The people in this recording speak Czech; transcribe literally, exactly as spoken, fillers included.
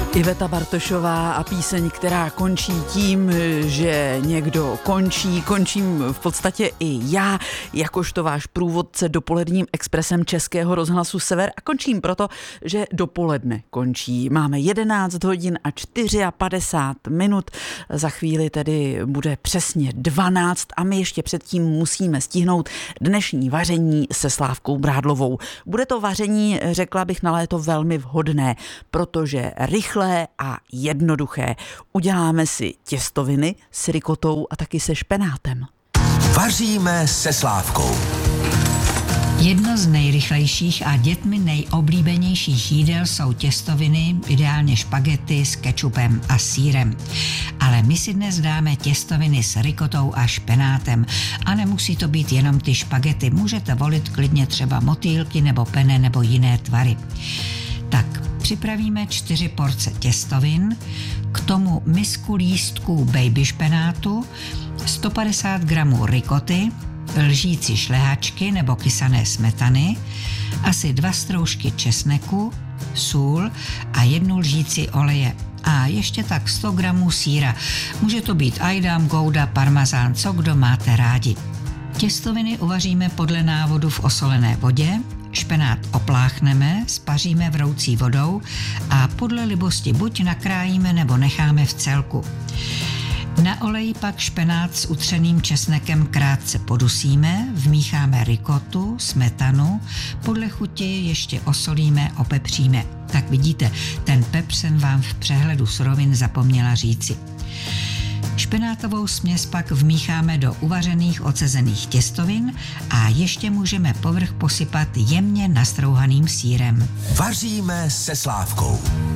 Iveta Bartošová a píseň, která končí tím, že někdo končí. Končím v podstatě i já, jakožto váš průvodce dopoledním expresem Českého rozhlasu Sever, a končím proto, že dopoledne končí. Máme jedenáct hodin a padesát čtyři minut. Za chvíli tedy bude přesně dvanáct a my ještě předtím musíme stihnout dnešní vaření se Slávkou Brádlovou. Bude to vaření, řekla bych, na léto velmi vhodné, protože rychle a jednoduché. Uděláme si těstoviny s rikotou a taky se špenátem. Vaříme se Slávkou. Jedno z nejrychlejších a dětmi nejoblíbenějších jídel jsou těstoviny, ideálně špagety s kečupem a sýrem. Ale my si dnes dáme těstoviny s rikotou a špenátem. A nemusí to být jenom ty špagety, můžete volit klidně třeba motýlky nebo penne nebo jiné tvary. Tak připravíme čtyři porce těstovin, k tomu misku lístků baby špenátu, sto padesát gramů rikoty, lžíci šlehačky nebo kysané smetany, asi dva stroužky česneku, sůl a jednu lžíci oleje. A ještě tak sto gramů sýra. Může to být ajdam, gouda, parmazán, co kdo máte rádi. Těstoviny uvaříme podle návodu v osolené vodě, špenát opláchneme, spaříme vroucí vodou a podle libosti buď nakrájíme nebo necháme v celku. Na oleji pak špenát s utřeným česnekem krátce podusíme, vmícháme rikotu, smetanu, podle chuti ještě osolíme, opepříme. Tak vidíte, ten pepř jsem vám v přehledu surovin zapomněla říci. Špenátovou směs pak vmícháme do uvařených ocezených těstovin a ještě můžeme povrch posypat jemně nastrouhaným sýrem. Vaříme se Slávkou.